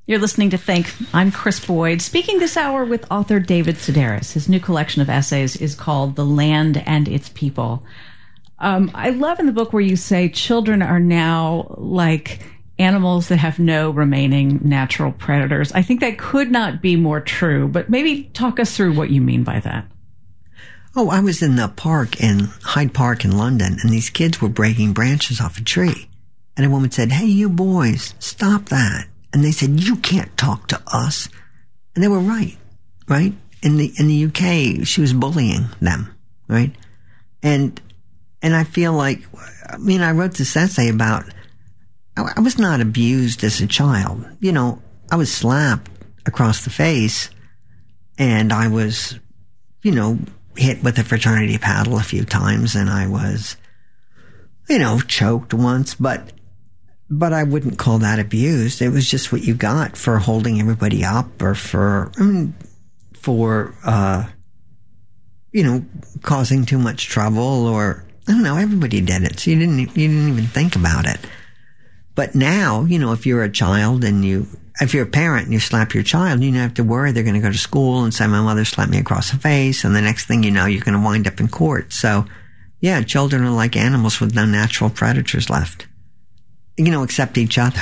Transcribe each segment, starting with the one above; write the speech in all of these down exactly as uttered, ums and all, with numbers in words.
You're listening to Think. I'm Chris Boyd, speaking this hour with author David Sedaris. His new collection of essays is called The Land and Its People. Um, I love in the book where you say children are now like animals that have no remaining natural predators. I think that could not be more true, but maybe talk us through what you mean by that. Oh, I was in the park in Hyde Park in London, and these kids were breaking branches off a tree. And a woman said, "Hey, you boys, stop that." And they said, "You can't talk to us." And they were right, right? In the in the U K, she was bullying them, right? And and I feel like, I mean, I wrote this essay about, I, I was not abused as a child. You know, I was slapped across the face, and I was, you know, hit with a fraternity paddle a few times, and I was, you know, choked once, but But I wouldn't call that abused. It was just what you got for holding everybody up, or for, I mean, for, uh, you know, causing too much trouble, or, I don't know, everybody did it. So you didn't, you didn't even think about it. But now, you know, if you're a child and you, if you're a parent and you slap your child, you don't have to worry they're going to go to school and say, "My mother slapped me across the face." And the next thing you know, you're going to wind up in court. So yeah, children are like animals with no natural predators left. You know, except each other.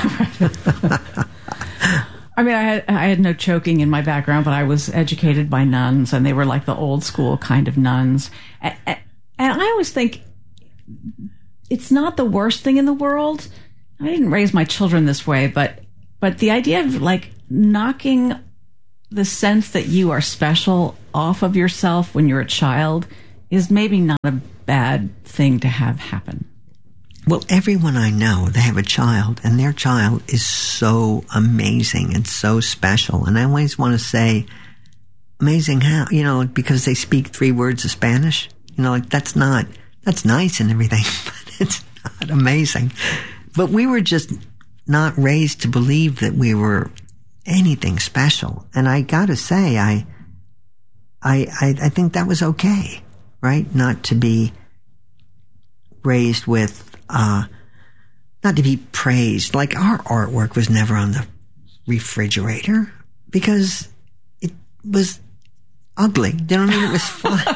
I mean, I had I had no choking in my background, but I was educated by nuns, and they were like the old school kind of nuns. And, and I always think it's not the worst thing in the world. I didn't raise my children this way, but but the idea of like knocking the sense that you are special off of yourself when you're a child is maybe not a bad thing to have happen. Well, everyone I know, they have a child, and their child is so amazing and so special. And I always want to say, amazing how? You know, because they speak three words of Spanish. You know, like, that's not, that's nice and everything, but it's not amazing. But we were just not raised to believe that we were anything special. And I gotta say, I, I, I, I think that was okay, right? Not to be raised with, Uh, not to be praised. Like, our artwork was never on the refrigerator because it was ugly. Do you know what I mean? It was fun.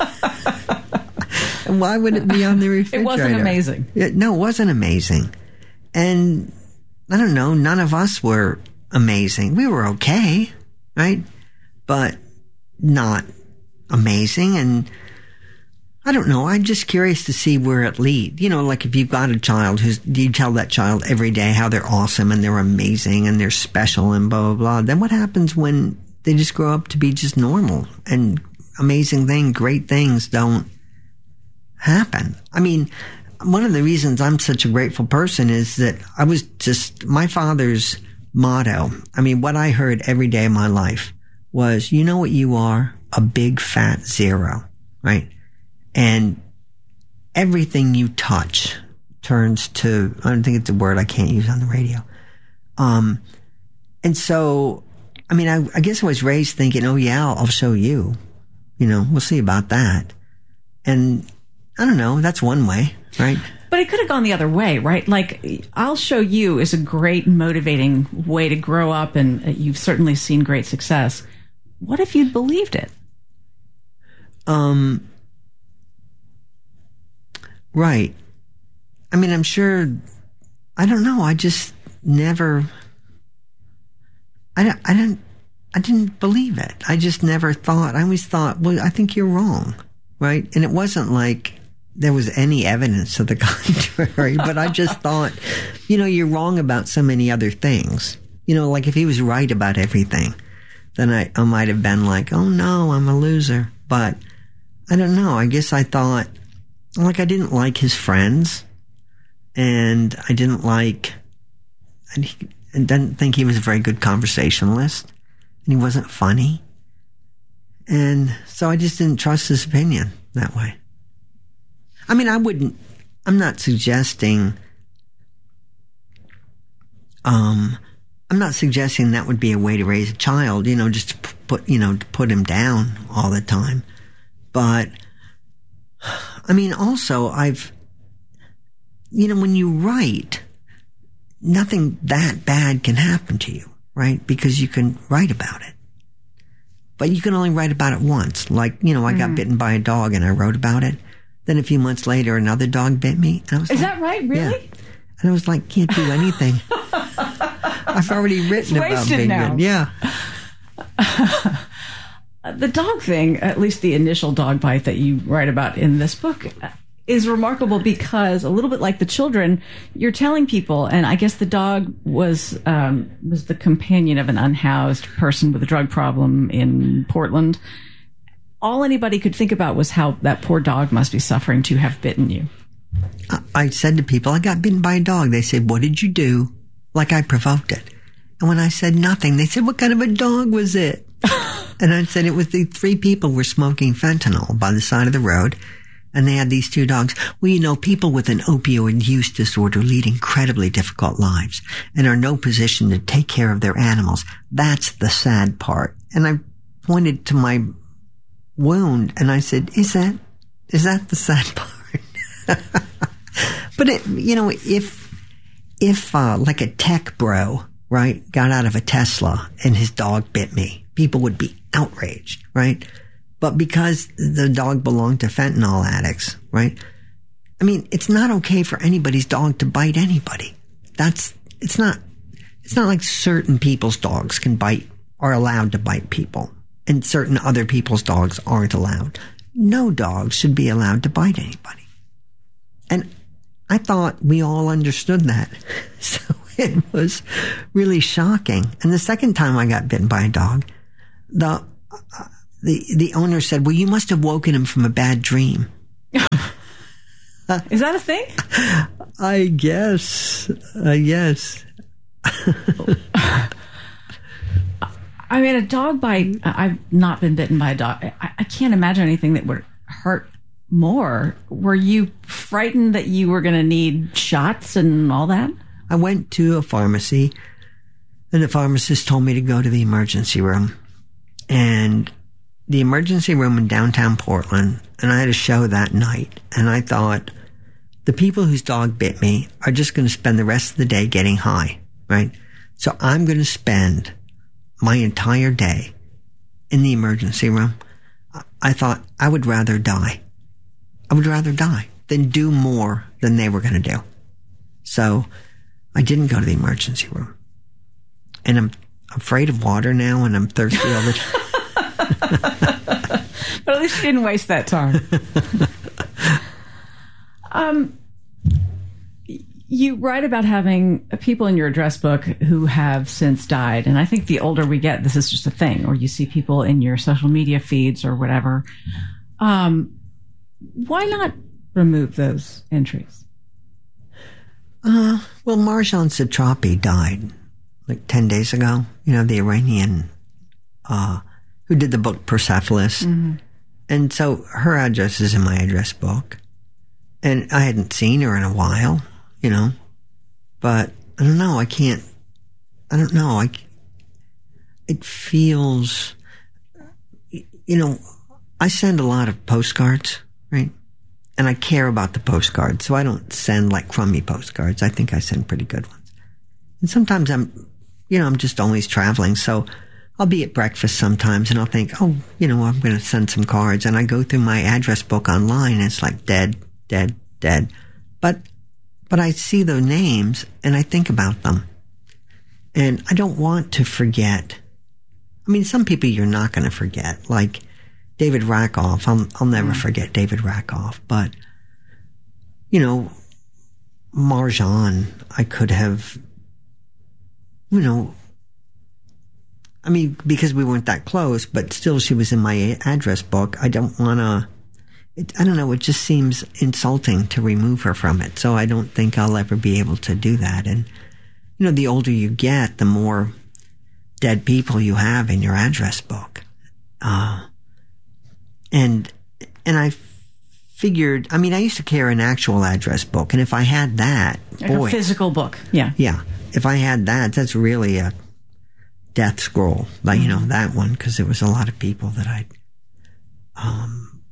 And why would it be on the refrigerator? It wasn't amazing. It, no, it wasn't amazing. And I don't know, none of us were amazing. We were okay, right? But not amazing. And I don't know. I'm just curious to see where it leads. You know, like if you've got a child who's, you tell that child every day how they're awesome and they're amazing and they're special and blah, blah, blah. Then what happens when they just grow up to be just normal and amazing things, great things don't happen? I mean, one of the reasons I'm such a grateful person is that I was just, my father's motto, I mean, what I heard every day of my life was, you know what you are? A big fat zero, right? And everything you touch turns to, I don't think it's a word I can't use on the radio. Um, and so, I mean, I, I guess I was raised thinking, oh yeah, I'll, I'll show you. You know, we'll see about that. And I don't know, that's one way, right? But it could have gone the other way, right? Like, I'll show you is a great motivating way to grow up, and you've certainly seen great success. What if you'd believed it? Um... Right. I mean, I'm sure, I don't know. I just never, I don't, I didn't, I didn't believe it. I just never thought, I always thought, well, I think you're wrong. Right. And it wasn't like there was any evidence to the contrary, but I just thought, you know, you're wrong about so many other things. You know, like if he was right about everything, then I, I might have been like, oh no, I'm a loser. But I don't know. I guess I thought, like, I didn't like his friends, and I didn't like, and he, and didn't think he was a very good conversationalist, and he wasn't funny. And so I just didn't trust his opinion that way. I mean, I wouldn't, I'm not suggesting, um, I'm not suggesting that would be a way to raise a child, you know, just to put, you know, to put him down all the time. But, I mean, also, I've, you know, when you write, nothing that bad can happen to you. right? Because you can write about it. But you can only write about it once. Like, you know, I got mm. bitten by a dog and I wrote about it. Then a few months later, another dog bit me. And I was Is like, that right? Really? Yeah. And I was like, can't do anything. I've already written about being now. good. Yeah. The dog thing, at least the initial dog bite that you write about in this book, is remarkable because a little bit like the children, you're telling people, and I guess the dog was um, was the companion of an unhoused person with a drug problem in Portland. All anybody could think about was how that poor dog must be suffering to have bitten you. I said to people, I got bitten by a dog. They said, what did you do? Like I provoked it. And when I said nothing, they said, what kind of a dog was it? And I said, it was the three people were smoking fentanyl by the side of the road. And they had these two dogs. Well, you know, people with an opioid use disorder lead incredibly difficult lives and are in no position to take care of their animals. That's the sad part. And I pointed to my wound and I said, is that, is that the sad part? But it, you know, if, if, uh, like a tech bro, right, got out of a Tesla and his dog bit me, people would be outraged, right? But because the dog belonged to fentanyl addicts, right? I mean, it's not okay for anybody's dog to bite anybody. That's, it's not, it's not like certain people's dogs can bite, are allowed to bite people, and certain other people's dogs aren't allowed. No dog should be allowed to bite anybody. And I thought we all understood that. So it was really shocking. And the second time I got bitten by a dog, the, uh, the, the owner said, well, you must have woken him from a bad dream. uh, Is that a thing? I guess. Uh, yes. I mean, a dog bite, I've not been bitten by a dog. I, I can't imagine anything that would hurt more. Were you frightened that you were going to need shots and all that? I went to a pharmacy and the pharmacist told me to go to the emergency room. And the emergency room in downtown Portland, and I had a show that night. And I thought, the people whose dog bit me are just going to spend the rest of the day getting high, right? So I'm going to spend my entire day in the emergency room. I thought I would rather die. I would rather die than do more than they were going to do. So I didn't go to the emergency room. And I'm afraid of water now and I'm thirsty all the time. But at least you didn't waste that time. um, you write about having people in your address book who have since died. And I think the older we get, this is just a thing. Or you see people in your social media feeds or whatever. Um, why not remove those entries? Uh, well, Marjane Satrapi died like ten days ago. You know, the Iranian uh, who did the book Persepolis. Mm-hmm. And so her address is in my address book. And I hadn't seen her in a while, you know. But I don't know. I can't. I don't know. I, it feels, you know, I send a lot of postcards, right? And I care about the postcards, so I don't send like crummy postcards. I think I send pretty good ones. And sometimes I'm, you know, I'm just always traveling, so I'll be at breakfast sometimes and I'll think, oh, you know, I'm going to send some cards. And I go through my address book online and it's like dead, dead, dead. But, but I see those names and I think about them. And I don't want to forget. I mean, some people you're not going to forget, like David Rakoff. I'll, I'll never mm. forget David Rakoff. But, you know, Marjane, I could have, you know, I mean, because we weren't that close, but still she was in my address book. I don't want to, I don't know, it just seems insulting to remove her from it. So I don't think I'll ever be able to do that. And, you know, the older you get, the more dead people you have in your address book. Uh, and, and I figured, I mean, I used to carry an actual address book. And if I had that, like boy, a physical book. Yeah. Yeah. If I had that, that's really a death scroll, like, you know, that one, because there was a lot of people that I'd, um,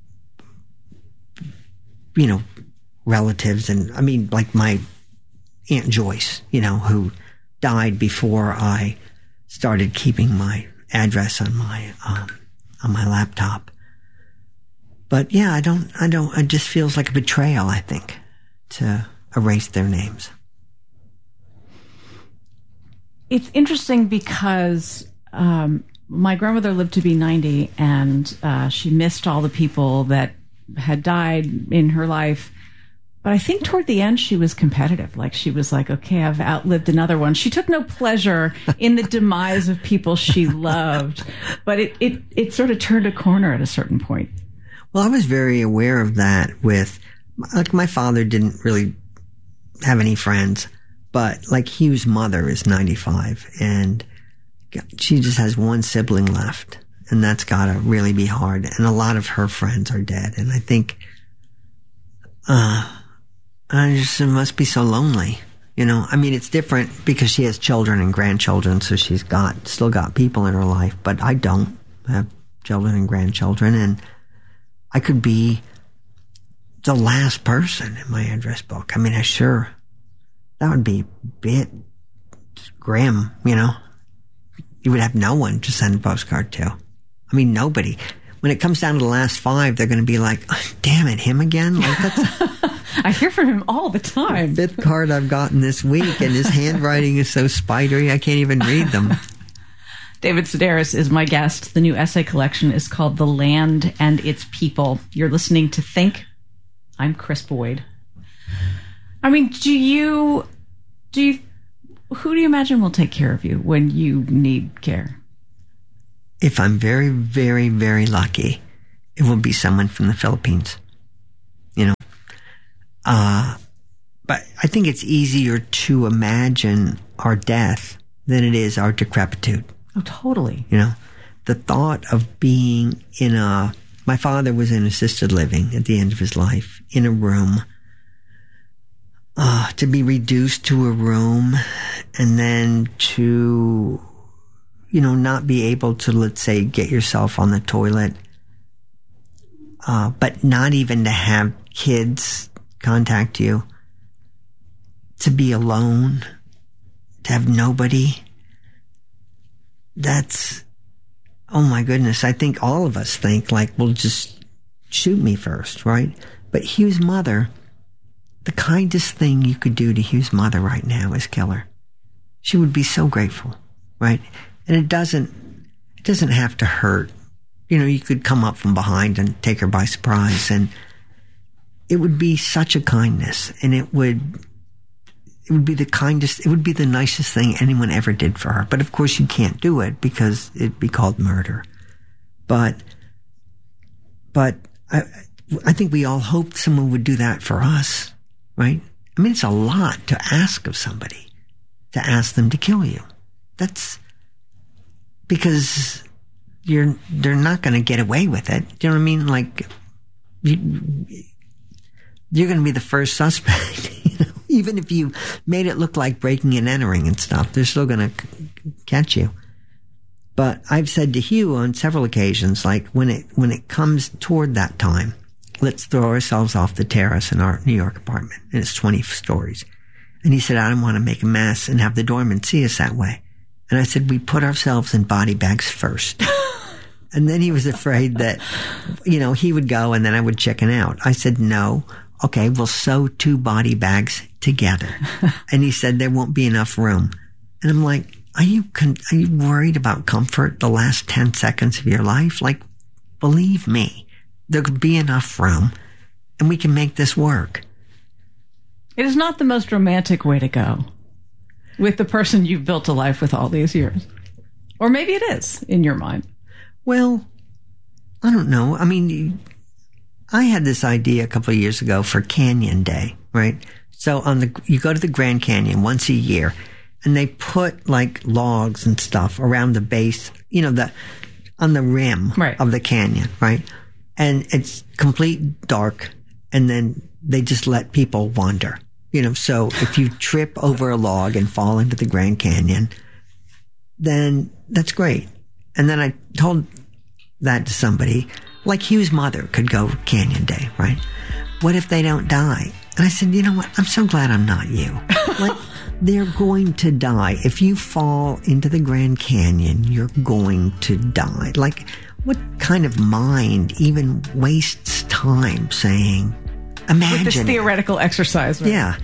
you know, relatives, and I mean, like my Aunt Joyce, you know, who died before I started keeping my address on my um, on my laptop. But yeah, I don't, I don't, it just feels like a betrayal, I think, to erase their names. It's interesting because um, my grandmother lived to be ninety, and uh, she missed all the people that had died in her life. But I think toward the end, she was competitive. Like, she was like, okay, I've outlived another one. She took no pleasure in the demise of people she loved, but it, it, it sort of turned a corner at a certain point. Well, I was very aware of that with, like, my father didn't really have any friends, but like Hugh's mother is ninety-five and she just has one sibling left, and that's gotta really be hard. And a lot of her friends are dead. And I think, uh, I just, it must be so lonely. You know, I mean, it's different because she has children and grandchildren, so she's got, still got people in her life, but I don't have children and grandchildren, and I could be the last person in my address book. I mean, I sure, that would be a bit grim, you know? You would have no one to send a postcard to. I mean, nobody. When it comes down to the last five, they're going to be like, oh, damn it, him again? Like, that's I hear from him all the time. The fifth card I've gotten this week, and his handwriting is so spidery, I can't even read them. David Sedaris is my guest. The new essay collection is called The Land and Its People. You're listening to Think. I'm Chris Boyd. I mean, do you, do you, who do you imagine will take care of you when you need care? If I'm very, very, very lucky, it will be someone from the Philippines. You know? Uh, but I think it's easier to imagine our death than it is our decrepitude. Oh, totally. You know, the thought of being in a, my father was in assisted living at the end of his life, in a room, uh, to be reduced to a room and then to, you know, not be able to, let's say, get yourself on the toilet, uh, but not even to have kids contact you, to be alone, to have nobody. That's, oh my goodness, I think all of us think, like, well, just shoot me first, right? But Hugh's mother, the kindest thing you could do to Hugh's mother right now is kill her. She would be so grateful, right? And it doesn't, it doesn't have to hurt. You know, you could come up from behind and take her by surprise, and it would be such a kindness, and it would, it would be the kindest, it would be the nicest thing anyone ever did for her. But of course you can't do it because it'd be called murder. But, but I, I think we all hoped someone would do that for us, right? I mean, it's a lot to ask of somebody, to ask them to kill you. That's because you're, they're not going to get away with it. Do you know what I mean? Like, you, you're going to be the first suspect. You know? Even if you made it look like breaking and entering and stuff, they're still going to c- catch you. But I've said to Hugh on several occasions, like, when it when it comes toward that time, let's throw ourselves off the terrace in our New York apartment, and it's twenty stories. And he said, I don't want to make a mess and have the doorman see us that way. And I said, we put ourselves in body bags first. And then he was afraid that, you know, he would go and then I would chicken out. I said, no. Okay, we'll sew two body bags together. And he said, there won't be enough room. And I'm like, are you, con- are you worried about comfort the last ten seconds of your life? Like, believe me, there could be enough room and we can make this work. It is not the most romantic way to go with the person you've built a life with all these years. Or maybe it is in your mind. Well, I don't know. I mean, I had this idea a couple of years ago for Canyon Day, right? So on the, you go to the Grand Canyon once a year and they put like logs and stuff around the base, you know, the, on the rim right. of the canyon, right? And it's complete dark, and then they just let people wander, you know. So if you trip over a log and fall into the Grand Canyon, then that's great. And then I told that to somebody, like Hugh's mother could go Canyon Day, right? What if they don't die? And I said, you know what? I'm so glad I'm not you. Like, They're going to die. If you fall into the Grand Canyon, you're going to die. Like, what kind of mind even wastes time saying, imagine. With this theoretical exercise. Right? Yeah.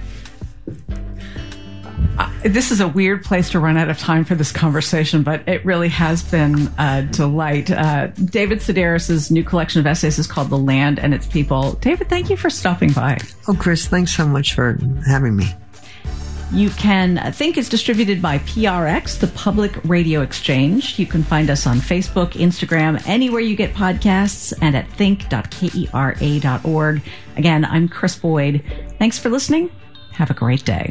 Uh, this is a weird place to run out of time for this conversation, but it really has been a delight. Uh, David Sedaris' new collection of essays is called The Land and Its People. David, thank you for stopping by. Oh, Chris, thanks so much for having me. You can uh, Think is distributed by P R X, the Public Radio Exchange. You can find us on Facebook, Instagram, anywhere you get podcasts, and at think dot kera dot org. Again, I'm Chris Boyd. Thanks for listening. Have a great day.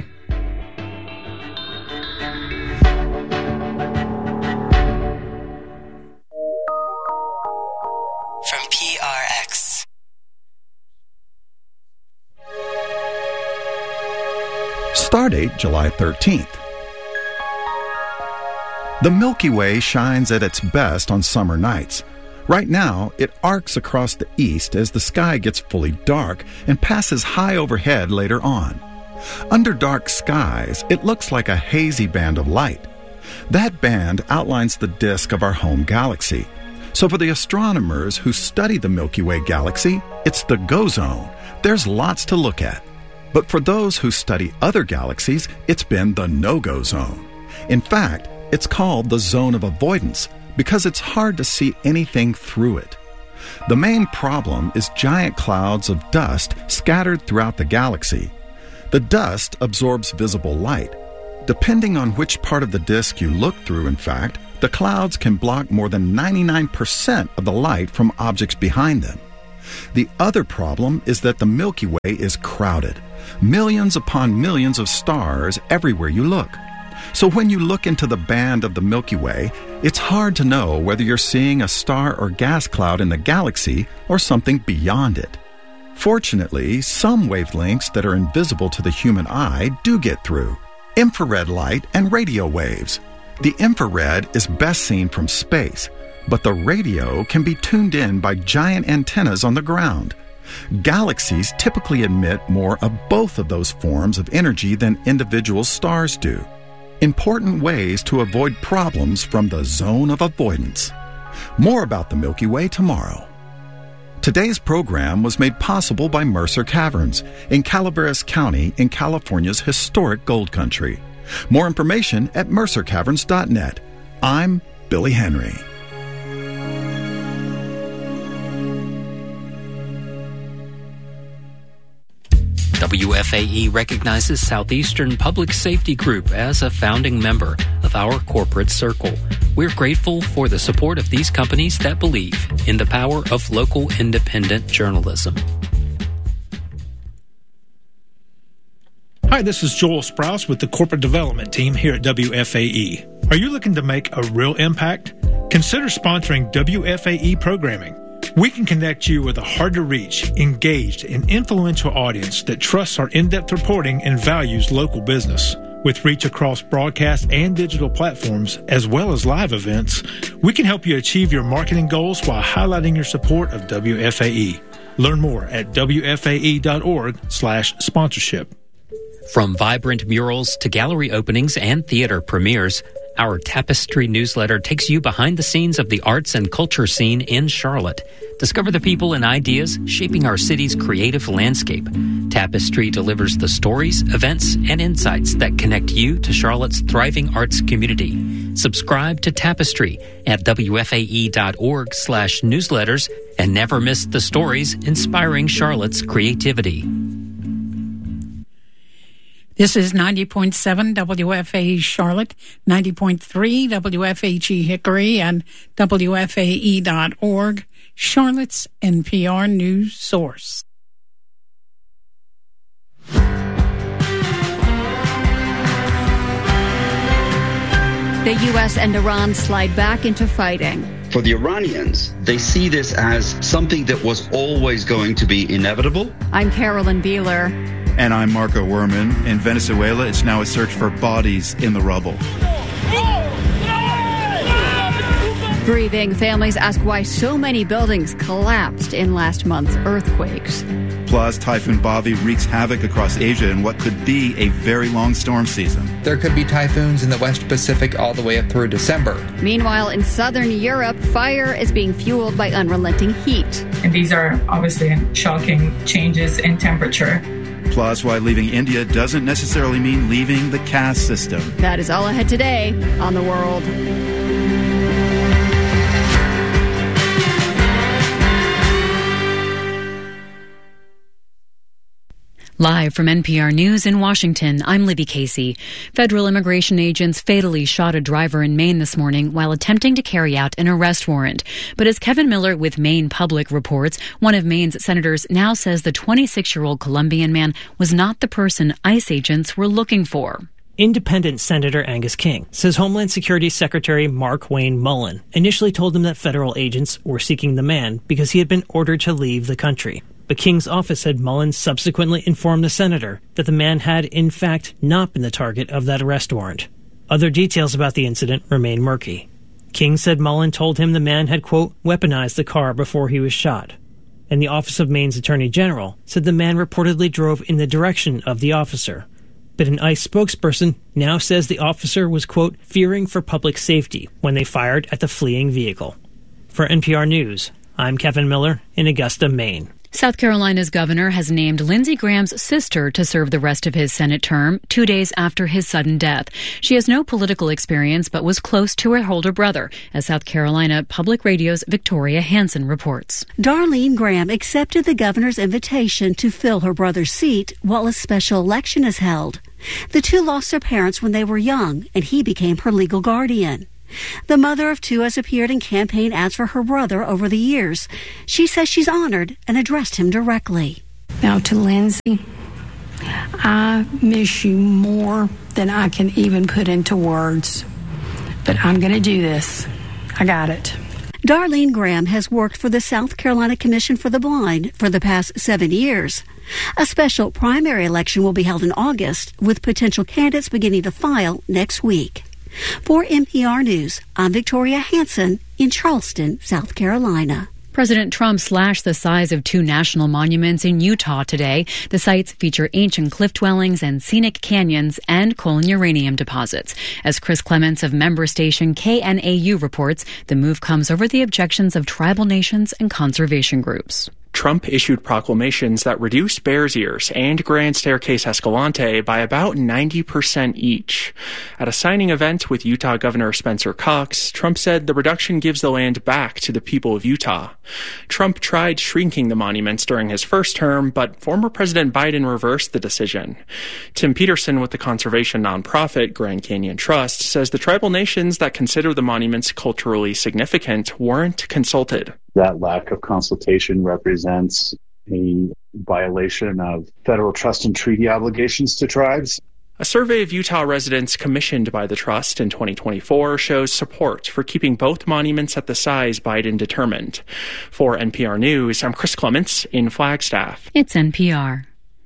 From P R X. Stardate July thirteenth. The Milky Way shines at its best on summer nights. Right now, it arcs across the east as the sky gets fully dark and passes high overhead later on. Under dark skies, it looks like a hazy band of light. That band outlines the disk of our home galaxy. So for the astronomers who study the Milky Way galaxy, it's the go zone. There's lots to look at. But for those who study other galaxies, it's been the no-go zone. In fact, it's called the zone of avoidance because it's hard to see anything through it. The main problem is giant clouds of dust scattered throughout the galaxy. The dust absorbs visible light. Depending on which part of the disk you look through, in fact, the clouds can block more than ninety-nine percent of the light from objects behind them. The other problem is that the Milky Way is crowded. Millions upon millions of stars everywhere you look. So when you look into the band of the Milky Way, it's hard to know whether you're seeing a star or gas cloud in the galaxy or something beyond it. Fortunately, some wavelengths that are invisible to the human eye do get through. Infrared light and radio waves. The infrared is best seen from space, but the radio can be tuned in by giant antennas on the ground. Galaxies typically emit more of both of those forms of energy than individual stars do. Important ways to avoid problems from the zone of avoidance. More about the Milky Way tomorrow. Today's program was made possible by Mercer Caverns in Calaveras County in California's historic gold country. More information at mercer caverns dot net. I'm Billy Henry. W F A E recognizes Southeastern Public Safety Group as a founding member of our corporate circle. We're grateful for the support of these companies that believe in the power of local independent journalism. Hi, this is Joel Sprouse with the Corporate Development Team here at W F A E. Are you looking to make a real impact? Consider sponsoring W F A E programming. We can connect you with a hard-to-reach, engaged, and influential audience that trusts our in-depth reporting and values local business. With reach across broadcast and digital platforms, as well as live events, we can help you achieve your marketing goals while highlighting your support of W F A E. Learn more at W F A E dot org slash sponsorship. From vibrant murals to gallery openings and theater premieres, our Tapestry newsletter takes you behind the scenes of the arts and culture scene in Charlotte. Discover the people and ideas shaping our city's creative landscape. Tapestry delivers the stories, events, and insights that connect you to Charlotte's thriving arts community. Subscribe to Tapestry at W F A E dot org slash newsletters and never miss the stories inspiring Charlotte's creativity. This is ninety point seven W F A E Charlotte, ninety point three W F H E Hickory, and W F A E dot org, Charlotte's N P R news source. The U S and Iran slide back into fighting. For the Iranians, they see this as something that was always going to be inevitable. I'm Carolyn Beeler. And I'm Marco Werman. In Venezuela, it's now a search for bodies in the rubble. Grieving families ask why so many buildings collapsed in last month's earthquakes. Plus, Typhoon Bobby wreaks havoc across Asia in what could be a very long storm season. There could be typhoons in the West Pacific all the way up through December. Meanwhile, in southern Europe, fire is being fueled by unrelenting heat. And these are obviously shocking changes in temperature. Plus, why leaving India doesn't necessarily mean leaving the caste system. That is all ahead today on The World. Live from N P R News in Washington, I'm Libby Casey. Federal immigration agents fatally shot a driver in Maine this morning while attempting to carry out an arrest warrant. But as Kevin Miller with Maine Public reports, one of Maine's senators now says the twenty-six-year-old Colombian man was not the person ICE agents were looking for. Independent Senator Angus King says Homeland Security Secretary Mark Wayne Mullen initially told him that federal agents were seeking the man because he had been ordered to leave the country. But King's office said Mullen subsequently informed the senator that the man had, in fact, not been the target of that arrest warrant. Other details about the incident remain murky. King said Mullen told him the man had, quote, weaponized the car before he was shot. And the Office of Maine's Attorney General said the man reportedly drove in the direction of the officer. But an ICE spokesperson now says the officer was, quote, fearing for public safety when they fired at the fleeing vehicle. For N P R News, I'm Kevin Miller in Augusta, Maine. South Carolina's governor has named Lindsey Graham's sister to serve the rest of his Senate term, two days after his sudden death. She has no political experience but was close to her older brother, as South Carolina Public Radio's Victoria Hansen reports. Darlene Graham accepted the governor's invitation to fill her brother's seat while a special election is held. The two lost their parents when they were young, and he became her legal guardian. The mother of two has appeared in campaign ads for her brother over the years. She says she's honored and addressed him directly. Now to Lindsey, I miss you more than I can even put into words. But I'm going to do this. I got it. Darlene Graham has worked for the South Carolina Commission for the Blind for the past seven years. A special primary election will be held in August, with potential candidates beginning to file next week. For N P R News, I'm Victoria Hansen in Charleston, South Carolina. President Trump slashed the size of two national monuments in Utah today. The sites feature ancient cliff dwellings and scenic canyons and coal and uranium deposits. As Chris Clements of member station K N A U reports, the move comes over the objections of tribal nations and conservation groups. Trump issued proclamations that reduced Bears Ears and Grand Staircase Escalante by about ninety percent each. At a signing event with Utah Governor Spencer Cox, Trump said the reduction gives the land back to the people of Utah. Trump tried shrinking the monuments during his first term, but former President Biden reversed the decision. Tim Peterson with the conservation nonprofit Grand Canyon Trust says the tribal nations that consider the monuments culturally significant weren't consulted. That lack of consultation represents a violation of federal trust and treaty obligations to tribes. A survey of Utah residents commissioned by the trust in twenty twenty-four shows support for keeping both monuments at the size Biden determined. For N P R News, I'm Chris Clements in Flagstaff. It's N P R.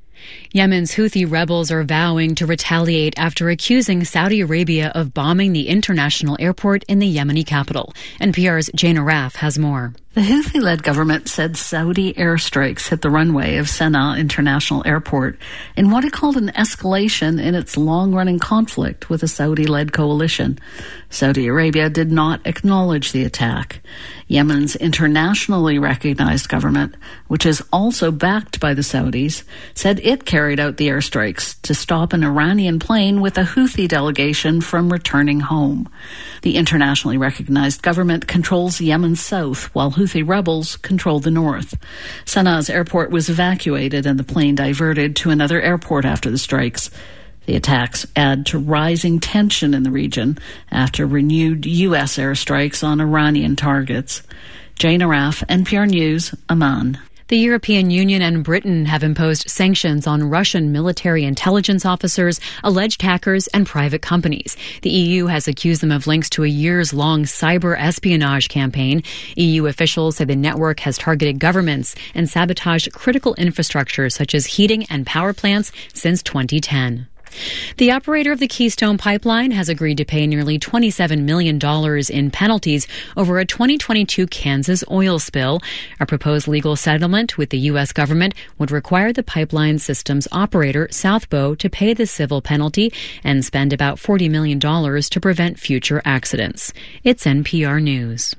Yemen's Houthi rebels are vowing to retaliate after accusing Saudi Arabia of bombing the international airport in the Yemeni capital. N P R's Jane Araf has more. The Houthi-led government said Saudi airstrikes hit the runway of Sana'a International Airport in what it called an escalation in its long-running conflict with a Saudi-led coalition. Saudi Arabia did not acknowledge the attack. Yemen's internationally recognized government, which is also backed by the Saudis, said it carried out the airstrikes to stop an Iranian plane with a Houthi delegation from returning home. The internationally recognized government controls Yemen's south, while Houthi rebels control the north. Sana'a's airport was evacuated and the plane diverted to another airport after the strikes. The attacks add to rising tension in the region after renewed U S airstrikes on Iranian targets. Jane Araf, N P R News, Amman. The European Union and Britain have imposed sanctions on Russian military intelligence officers, alleged hackers, and private companies. The E U has accused them of links to a years-long cyber espionage campaign. E U officials say the network has targeted governments and sabotaged critical infrastructure such as heating and power plants since twenty ten. The operator of the Keystone Pipeline has agreed to pay nearly twenty-seven million dollars in penalties over a twenty twenty-two Kansas oil spill. A proposed legal settlement with the U S government would require the pipeline system's operator, South Bow, to pay the civil penalty and spend about forty million dollars to prevent future accidents. It's N P R News.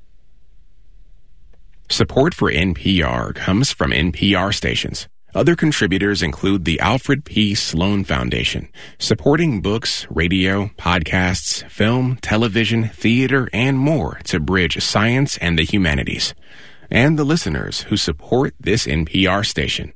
Support for N P R comes from N P R stations. Other contributors include the Alfred P. Sloan Foundation, supporting books, radio, podcasts, film, television, theater, and more to bridge science and the humanities. And the listeners who support this N P R station.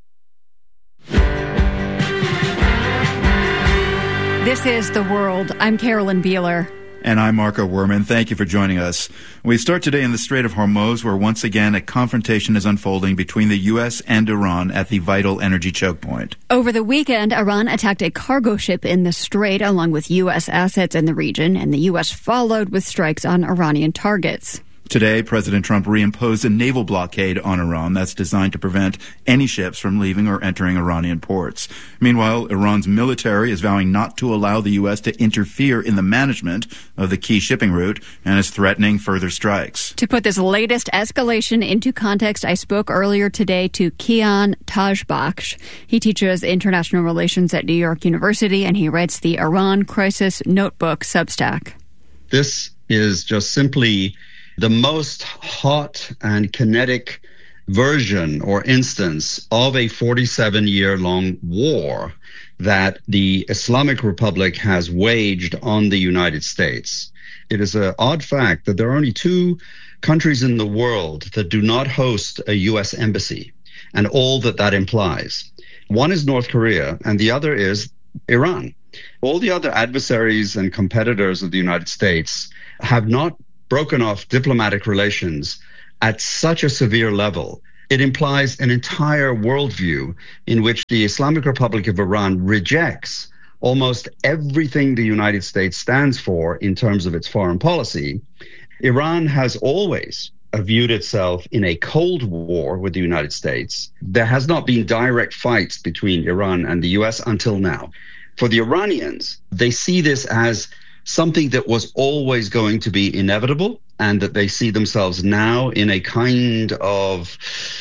This is The World. I'm Carolyn Beeler. And I'm Marco Werman. Thank you for joining us. We start today in the Strait of Hormuz, where once again a confrontation is unfolding between the U S and Iran at the vital energy choke point. Over the weekend, Iran attacked a cargo ship in the strait along with U S assets in the region, and the U S followed with strikes on Iranian targets. Today, President Trump reimposed a naval blockade on Iran that's designed to prevent any ships from leaving or entering Iranian ports. Meanwhile, Iran's military is vowing not to allow the U S to interfere in the management of the key shipping route and is threatening further strikes. To put this latest escalation into context, I spoke earlier today to Kian Tajbakhsh. He teaches international relations at New York University, and he writes the Iran Crisis Notebook Substack. This is just simply the most hot and kinetic version or instance of a forty-seven-year-long war that the Islamic Republic has waged on the United States. It is an odd fact that there are only two countries in the world that do not host a U S embassy, and all that that implies. One is North Korea, and the other is Iran. All the other adversaries and competitors of the United States have not broken off diplomatic relations at such a severe level. It implies an entire worldview in which the Islamic Republic of Iran rejects almost everything the United States stands for in terms of its foreign policy. Iran has always viewed itself in a Cold War with the United States. There has not been direct fights between Iran and the U S until now. For the Iranians, they see this as something that was always going to be inevitable, and that they see themselves now in a kind of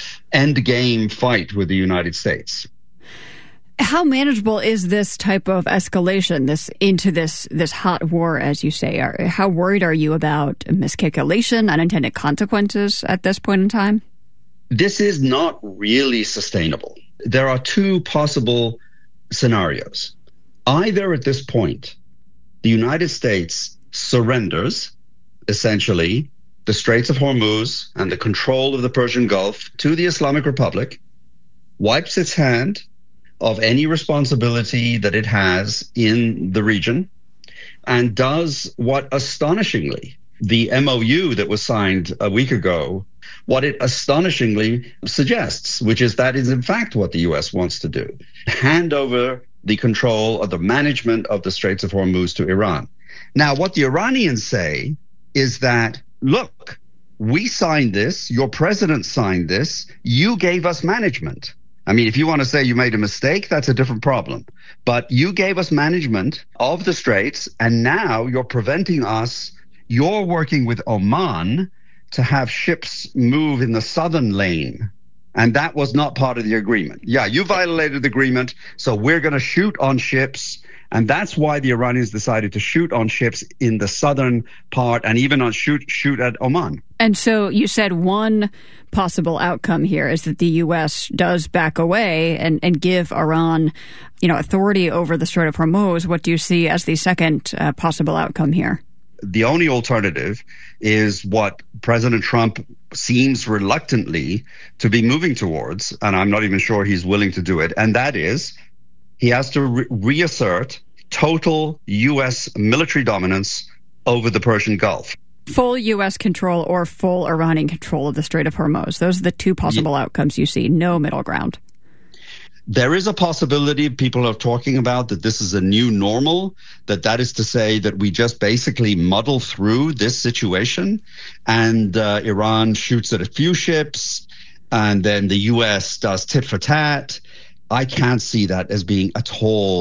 end-game fight with the United States. How manageable is this type of escalation, this into this this hot war, as you say? Are, how worried are you about miscalculation, unintended consequences at this point in time? This is not really sustainable. There are two possible scenarios. Either at this point, the United States surrenders, essentially, the Straits of Hormuz and the control of the Persian Gulf to the Islamic Republic, wipes its hand of any responsibility that it has in the region, and does what astonishingly, the M O U that was signed a week ago, what it astonishingly suggests, which is that is in fact what the U S wants to do. Hand over the control of the management of the Straits of Hormuz to Iran. Now, what the Iranians say is that, look, we signed this, your president signed this, you gave us management. I mean, if you want to say you made a mistake, that's a different problem. But you gave us management of the Straits, and now you're preventing us, you're working with Oman to have ships move in the southern lane. And that was not part of the agreement. Yeah, you violated the agreement, so we're going to shoot on ships. And that's why the Iranians decided to shoot on ships in the southern part and even on shoot shoot at Oman. And so you said one possible outcome here is that the U S does back away and, and give Iran, you know, authority over the Strait of Hormuz. What do you see as the second uh, possible outcome here? The only alternative is what President Trump seems reluctantly to be moving towards, and I'm not even sure he's willing to do it, and that is he has to re- reassert total U S military dominance over the Persian Gulf. Full U S control or full Iranian control of the Strait of Hormuz. Those are the two possible yeah. outcomes you see. No middle ground. There is a possibility people are talking about that this is a new normal, that that is to say that we just basically muddle through this situation and uh, Iran shoots at a few ships and then the U S does tit for tat. I can't see that as being at all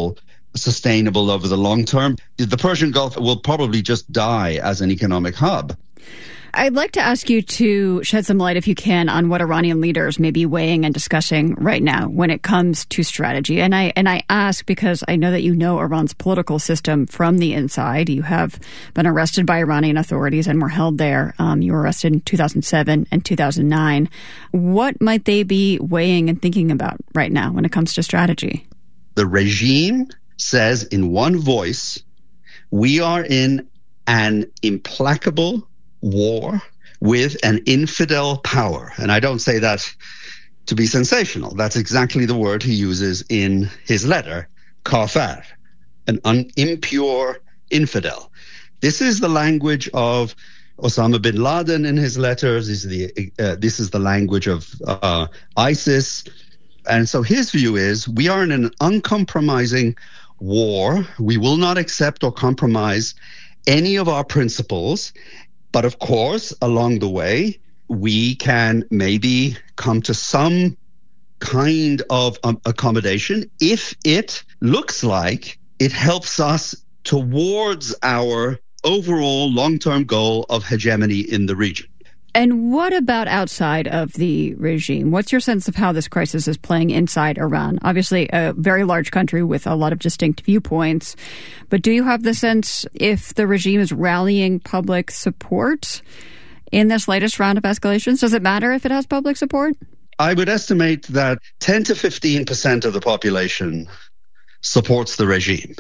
sustainable over the long term. The Persian Gulf will probably just die as an economic hub. I'd like to ask you to shed some light, if you can, on what Iranian leaders may be weighing and discussing right now when it comes to strategy. And I and I ask because I know that you know Iran's political system from the inside. You have been arrested by Iranian authorities and were held there. Um, you were arrested in two thousand seven and two thousand nine. What might they be weighing and thinking about right now when it comes to strategy? The regime says in one voice, we are in an implacable war with an infidel power. And I don't say that to be sensational. That's exactly the word he uses in his letter, kafir, an un- impure infidel. This is the language of Osama bin Laden in his letters. This is the, uh, this is the language of uh, ISIS. And so his view is we are in an uncompromising war. We will not accept or compromise any of our principles. But of course, along the way, we can maybe come to some kind of um, accommodation if it looks like it helps us towards our overall long-term goal of hegemony in the region. And what about outside of the regime? What's your sense of how this crisis is playing inside Iran? Obviously, a very large country with a lot of distinct viewpoints. But do you have the sense if the regime is rallying public support in this latest round of escalations? Does it matter if it has public support? I would estimate that ten to fifteen percent of the population supports the regime.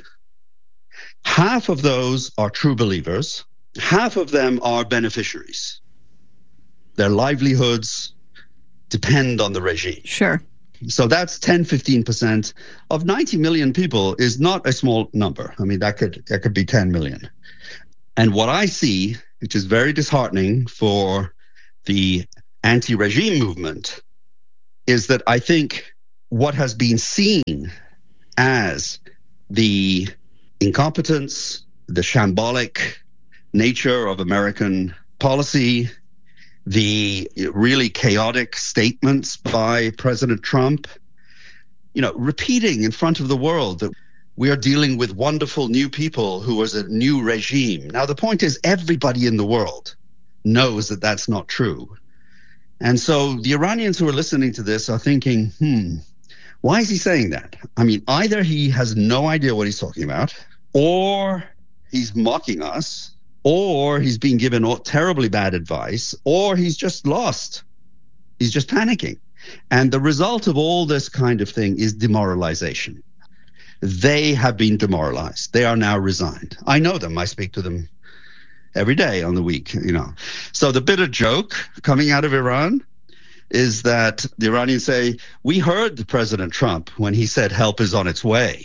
Half of those are true believers. Half of them are beneficiaries. Their livelihoods depend on the regime. Sure. So that's ten, fifteen percent of ninety million people is not a small number. I mean, that could that could be ten million. And what I see, which is very disheartening for the anti-regime movement, is that I think what has been seen as the incompetence, the shambolic nature of American policy, the really chaotic statements by President Trump, you know, repeating in front of the world that we are dealing with wonderful new people who is a new regime. Now, the point is everybody in the world knows that that's not true. And so the Iranians who are listening to this are thinking, hmm, why is he saying that? I mean, either he has no idea what he's talking about, or he's mocking us, or he's being given terribly bad advice, or he's just lost. He's just panicking. And the result of all this kind of thing is demoralization. They have been demoralized. They are now resigned. I know them. I speak to them every day on the week, you know. So the bitter joke coming out of Iran is that the Iranians say, we heard President Trump when he said help is on its way.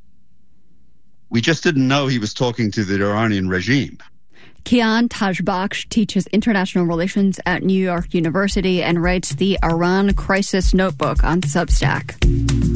We just didn't know he was talking to the Iranian regime. Kian Tajbakhsh teaches international relations at New York University and writes the Iran Crisis Notebook on Substack.